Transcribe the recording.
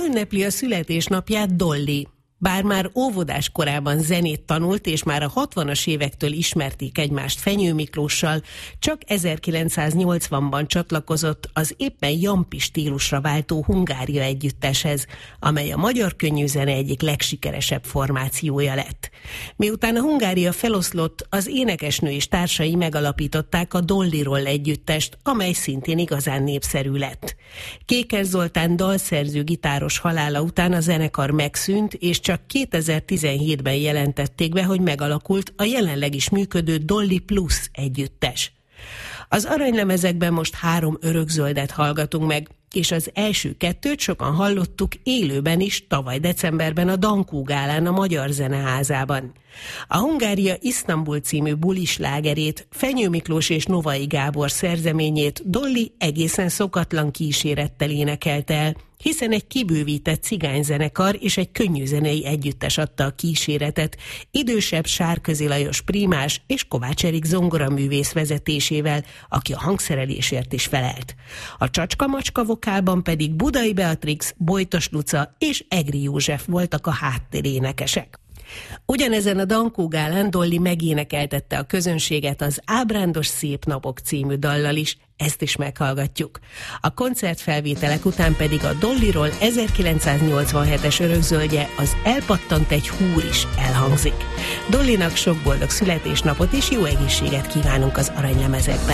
ünnepli a születésnapját Dolly. Bár már óvodás korában zenét tanult, és már a 60-as évektől ismerték egymást Fenyő Miklóssal, csak 1980-ban csatlakozott az éppen jampi stílusra váltó Hungária együtteshez, amely a magyar könnyűzene egyik legsikeresebb formációja lett. Miután a Hungária feloszlott, az énekesnő és társai megalapították a Dollyról együttest, amely szintén igazán népszerű lett. Kékes Zoltán dalszerző gitáros halála után a zenekar megszűnt, és csak 2017-ben jelentették be, hogy megalakult a jelenleg is működő Dolly Plus együttes. Az aranylemezekben most 3 örökzöldet hallgatunk meg, és az első 2 sokan hallottuk élőben is tavaly decemberben a Dankó Gálán a Magyar Zeneházában. A Hungária Isztambul című bulislágerét, Fenyő Miklós és Novai Gábor szerzeményét Dolly egészen szokatlan kísérettel énekelte el, hiszen egy kibővített cigányzenekar és egy könnyűzenei együttes adta a kíséretet, idősebb Sárközi Lajos prímás és Kovács Erik zongoraművész vezetésével, aki a hangszerelésért is felelt. A Csacska-macska vokálban pedig Budai Beatrix, Bojtos Luca és Egri József voltak a háttérénekesek. Ugyanezen a Dankó Gálán Dolly megénekeltette a közönséget az Ábrándos szép napok című dallal is, ezt is meghallgatjuk. A koncertfelvételek után pedig a Dollyról 1987-es örökzöldje, az Elpattant egy húr is elhangzik. Dollynak sok boldog születésnapot és jó egészséget kívánunk az aranylemezekben.